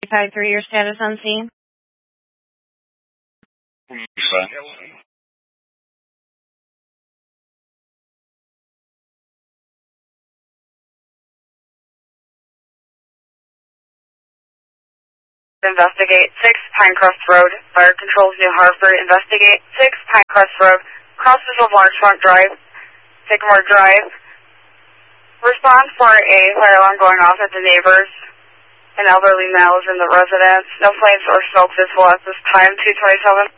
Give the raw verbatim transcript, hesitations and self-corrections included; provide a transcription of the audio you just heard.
five three, your status on scene? Investigate six Pinecrest Road, Fire Controls New Hartford. Investigate six Pinecrest Road, crosses of Larchmont Drive, Sycamore Drive. Respond for a fire alarm going off at the neighbors. An elderly male is in the residence. No flames or smoke visible at this time. two twenty-seven.